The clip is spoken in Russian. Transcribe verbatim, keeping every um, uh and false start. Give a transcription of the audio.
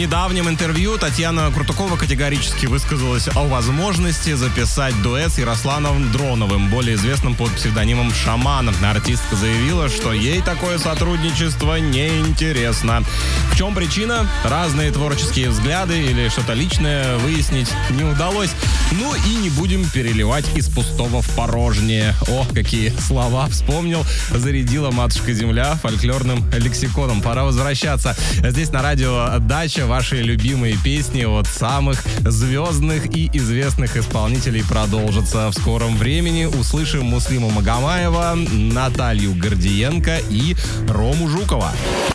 недавнем интервью Татьяна Крутукова категорически высказалась о возможности записать дуэт с Ярославом Дроновым, более известным под псевдонимом «Шаман». Артистка заявила, что ей такое сотрудничество неинтересно. В чем причина? Разные творческие взгляды или что-то личное выяснить не удалось. Ну и не будем переливать из пустого в порожнее. О, какие слова вспомнил. Зарядила матушка-земля фольклорным лексиконом. Пора возвращаться. Здесь на радио «Дача» ваши любимые песни от самых звездных и известных исполнителей продолжатся в скором времени. Услышим Муслима Магомаева, Наталью Гордиенко и Рому Жукова.